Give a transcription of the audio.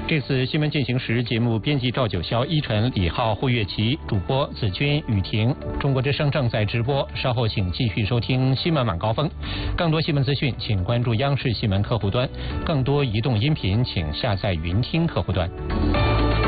这次新闻进行时节目编辑赵九霄、依晨、李浩、胡月琪，主播子君、雨婷。中国之声正在直播，稍后请继续收听新闻晚高峰。更多新闻资讯，请关注央视新闻客户端；更多移动音频，请下载云听客户端。